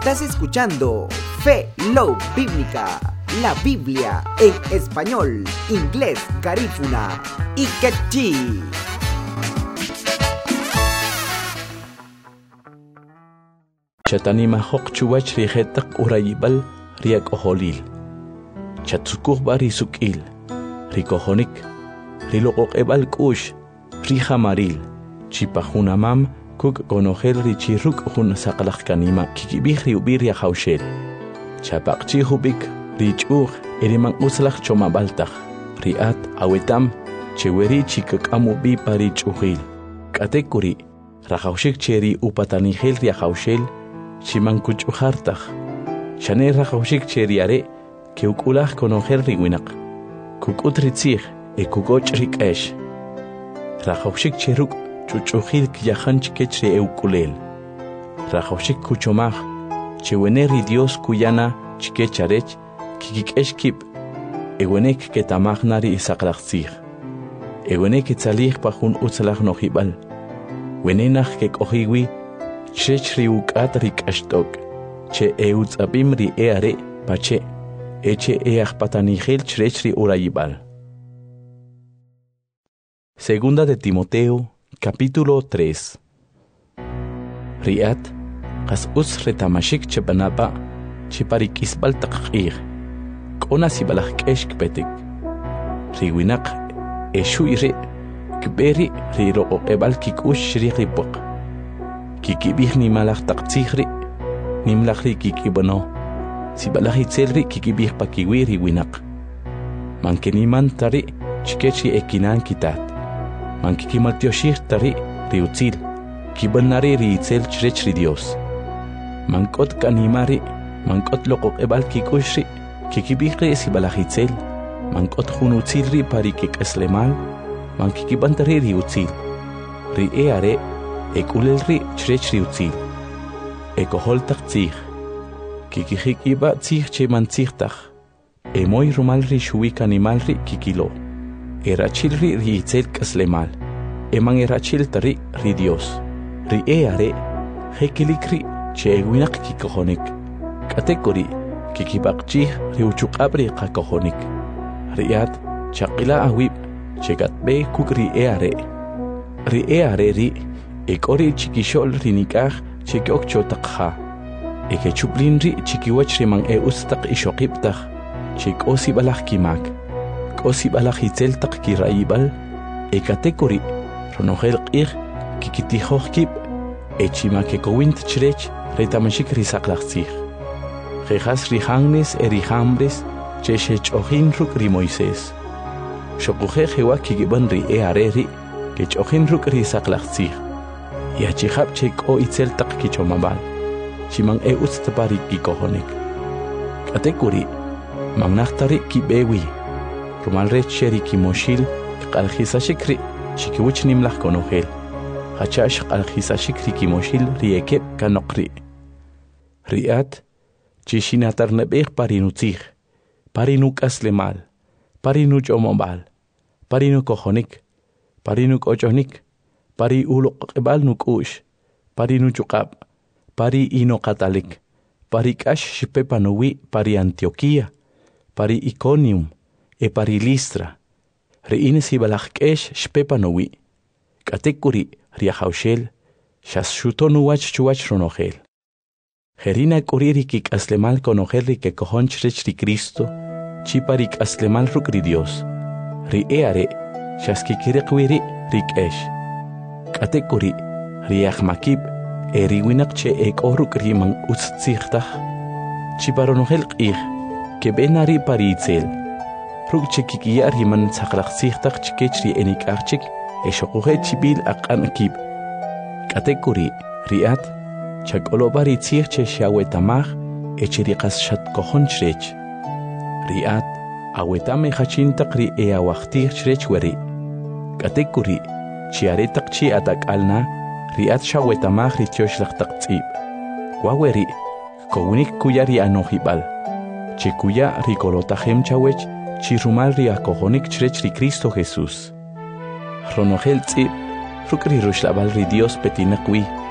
Estás escuchando Fe Love Bíblica, la Biblia en español, inglés, garífuna y quechí. Chatanima hokchuwach rijetak urayibal riak oholil. Chatsukuh bari sukil, rikohonik, rilokok ebal kush, rijamaril, chipahunamam, kuk konohel richiruk hun sakalak kanima, kikibih riubir ya haushel. Chapak chihubik, richuh, erimang uslach chomabaltak, riat, awetam, cheweri chikakamubi parichuhil. Katekuri, rahaushik cheri upatanihel ya haushel, chimankuchuhartak. Shane rahaushik cheriare, que ukulach conocer riwinak, kukutritzig, kukoch rikesh. Rahaushik cheruk, chuchuhil kiyahanch kechre eukulel. Rahaushik kuchomach, cheweneri Dios kuyana chikecharech, kikikesh kip, ewenek ketamach nari isaklachzig. Ewenek etzalig pahun utzalach nohibal. Wenenach kekohiwi, chechri ukat rikashtok, che eutzabim ri eare, pache. Eche patanigel chrechri urayibal. Segunda de Timoteo, capítulo 3. Riat, kas us retamashik chebanaba, chiparikisbal takir, kona sibalach kesh kpetik. Riwinak, eshuire, kberi, riro ebal kikush ripok. Kikibih ni malach takzihri, nimlachri kikibano. Si balahitzelri kikibih pakiwiri winak. Mankeniman tari chikechi ekinan kitat. Mankikimaltioshir tari riutzil. Kibanari riitzel chrechri Dios. Mankot kanimari, mankot lokok ebal kikushri, kikibihri si balahitzel. Mankot hunutzilri parikik eslemal, mankikibantari riutzil. Ri eare, ekulelri chrechri utzil. Ekoholtak tzig. Kikihikiba tzig che mantzigtach. Emoy rumalri shuik animalri kikilo. Erachilri riitzel kaslemal. Eman erachil tari ri Dios. Ri eare, hekilikri che ewinak kikohonik. Katekori, kikibakchih riuchukabri kakohonik. Riat, chakila awib, chegatbe kuk ri eare. Ri eare ri, ekori chikishol rinikach chekyok chotakha. Eke chuplinri chikiwachri man ustak ishokiptak, chik osibalach kimak, osibalach hitzeltak kirayibal, ekatekori, ronohel qir, kikitihohkip, echimakekowint chrech, retamashik risaklachzig. Jejas rihangnes erihambres, cheshech ohinruk ri Moisés. Shokuhe jewa kigiban ri eareri, kech ohinruk risaklachzig. Yachihab chek o itzeltak kichomabal. Chimang ustapari kikohonik. Katekuri, magnachtari kibewi. Rumalre cheri kimoshil, kalhisashikri, chikiwich nimlach konohel. Hachash kalhisashikri kimoshil riekep kanokri. Riat, chishinatar nebeh parinutzig, parinuk aslemal, parinuk omobal, parinuk kohonik, parinuk ochonik, pari ulok ebal nukush, parinuchukab. Pari ino katalik, pari kash shipepanowi pari Antioquía, pari Iconium, pari Listra. Reines ibalachkesh shpepanowi. Katekuri riahaushel, shashutonuach chuach ronohel. Jerina kuririkik aslemal konohel que kohonchrech ri Cristo, chiparik aslemal ruk ri Dios. Ri eare, shaskikirekwiri rikesh. Katekuri riahmakib, eriwinak che ekoruk riman utzigtach. Chiparonohel qih, que benari paritzel. Ruk chikikia riman tzaklachzigtach chikechri enikachik, eshokuhe chibil akanakib. Katekuri, riat, chakolobari tzig che shawetamach, echirikas shatkohon chrech. Riat, awetame hachintak ri eawachtig chrech weri. Katekuri, chiaretak chi atak alna, Riat shawetamach ritiosh lachtaktzib. Waweri, kounik kuyari anohibal. Chikuya rikolotahem chawech, chirumal riakohonik chrech ri Cristo Jesús. Ronogel tzib, rukri rushlabal ri Dios petinakwi.